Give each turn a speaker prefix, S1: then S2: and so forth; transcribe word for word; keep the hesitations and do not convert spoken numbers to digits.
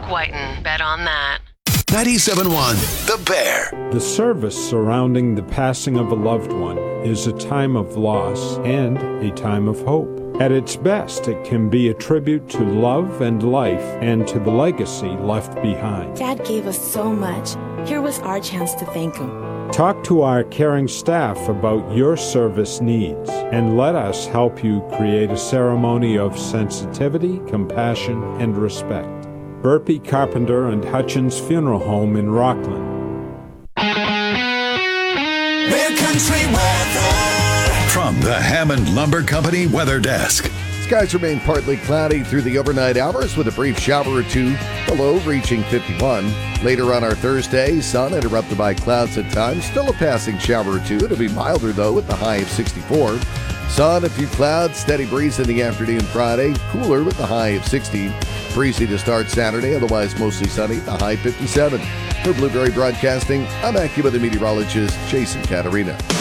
S1: Mike Whiten. Bet on that.
S2: ninety-seven point one The Bear.
S3: The service surrounding the passing of a loved one is a time of loss and a time of hope. At its best, it can be a tribute to love and life and to the legacy left behind.
S4: Dad gave us so much. Here was our chance to thank him.
S3: Talk to our caring staff about your service needs and let us help you create a ceremony of sensitivity, compassion, and respect. Burpee Carpenter and Hutchins Funeral Home in Rockland.
S5: Mid-Country weather.
S2: From the Hammond Lumber Company Weather Desk.
S6: Skies remain partly cloudy through the overnight hours with a brief shower or two, the low reaching fifty-one. Later on our Thursday, sun interrupted by clouds at times, still a passing shower or two. It'll be milder though with the high of sixty-four. Sun, a few clouds, steady breeze in the afternoon Friday, cooler with the high of sixty. Breezy to start Saturday, otherwise mostly sunny, the high fifty-seven. For Blueberry Broadcasting, I'm AccuWeather meteorologist Jason Caterina.